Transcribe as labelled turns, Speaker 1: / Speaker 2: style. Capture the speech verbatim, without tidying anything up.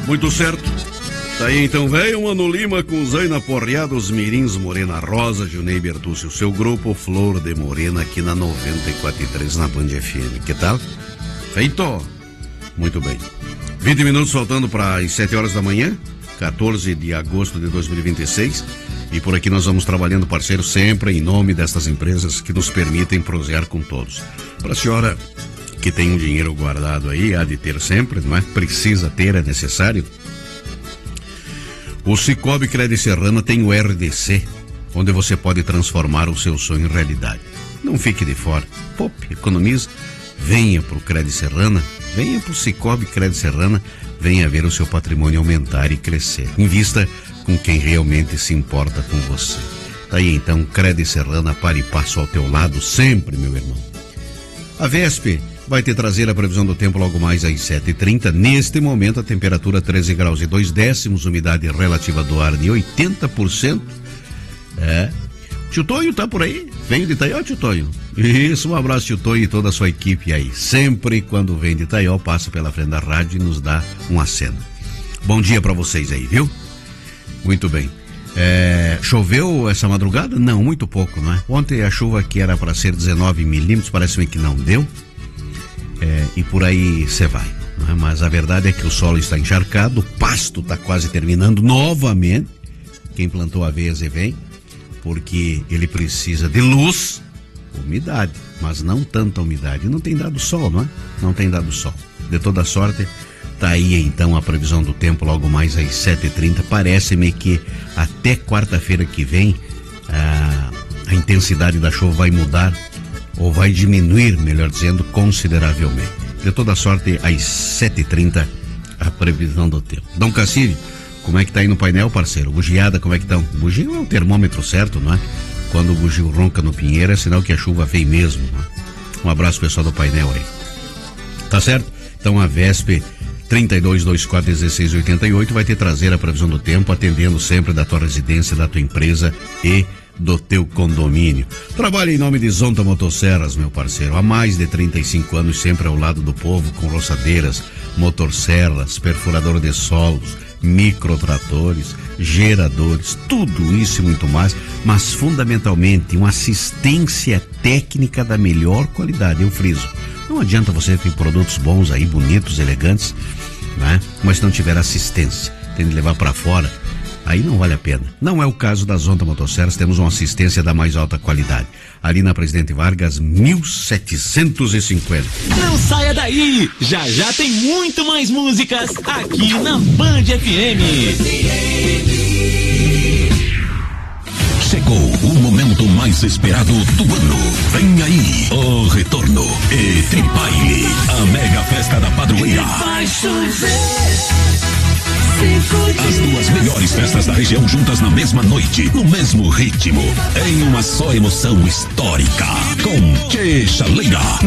Speaker 1: Muito certo. Tá aí então, velho, Mano Lima com Zaina Porreada, os Mirins, Morena Rosa, Junei Bertucci, o seu grupo Flor de Morena aqui na noventa e quatro ponto três na Band F M. Que tal? Feito? Muito bem. vinte minutos faltando para as sete horas da manhã, quatorze de agosto de dois mil e vinte e seis. E por aqui nós vamos trabalhando, parceiro, sempre em nome destas empresas que nos permitem prosear com todos. Para a senhora que tem um dinheiro guardado aí, há de ter sempre, não é? Precisa ter, é necessário. O Cicobi Crédito Serrana tem o R D C, onde você pode transformar o seu sonho em realidade. Não fique de fora. Poupe, economize, venha para o Crédito Serrana, venha para o Cicobi Crédito Serrana, venha ver o seu patrimônio aumentar e crescer. Invista com quem realmente se importa com você. Tá aí então, Crédito Serrana, para e passo ao teu lado sempre, meu irmão. A Vesp vai te trazer a previsão do tempo logo mais às sete e trinta. Neste momento, a temperatura treze graus e dois décimos, umidade relativa do ar de oitenta por cento. É. Tio Tonho tá por aí? Vem de Itaió, Tio Tonho? Isso, um abraço, Tio Tonho e toda a sua equipe aí. Sempre quando vem de Itaió, passa pela frente da rádio e nos dá um aceno. Bom dia pra vocês aí, viu? Muito bem. É, choveu essa madrugada? Não, muito pouco, não é? Ontem a chuva que era para ser dezenove milímetros, parece-me que não deu. É, e por aí você vai, não é? Mas a verdade é que o solo está encharcado, o pasto está quase terminando novamente. Quem plantou aveias e vem, porque ele precisa de luz, umidade, mas não tanta umidade. Não tem dado sol, não é? Não tem dado sol. De toda sorte, tá aí então a previsão do tempo logo mais às sete e trinta. Parece-me que até quarta-feira que vem a, a intensidade da chuva vai mudar, ou vai diminuir, melhor dizendo, consideravelmente. De toda sorte, às sete e trinta, a previsão do tempo. Dom Cassini, como é que tá aí no painel, parceiro? Bugiada, como é que estão? Bugio é o termômetro certo, não é? Quando o bugio ronca no pinheiro, é sinal que a chuva vem mesmo, não é? Um abraço, pessoal do painel aí. Tá certo? Então, a Vesp trinta e dois, vinte e quatro, dezesseis, oitenta e oito vai te trazer a previsão do tempo, atendendo sempre da tua residência, da tua empresa e do teu condomínio. Trabalha em nome de Zonta Motosserras, meu parceiro, há mais de trinta e cinco anos, sempre ao lado do povo, com roçadeiras, motosserras, perfurador de solos, microtratores, geradores, tudo isso e muito mais, mas fundamentalmente uma assistência técnica da melhor qualidade, eu friso. Não adianta você ter produtos bons aí, bonitos, elegantes, né? Mas se não tiver assistência, tem de levar para fora, aí não vale a pena. Não é o caso da Zonta Motosserras, temos uma assistência da mais alta qualidade. Ali na Presidente Vargas, mil setecentos e cinquenta.
Speaker 2: Não saia daí! Já já tem muito mais músicas aqui na Band F M.
Speaker 3: Chegou o momento mais esperado do ano. Vem aí o retorno e Tribaile, a mega festa da padroeira.
Speaker 2: Vai chover.
Speaker 3: As duas melhores festas da região juntas na mesma noite, no mesmo ritmo, em uma só emoção histórica, com Tchê Chaleira.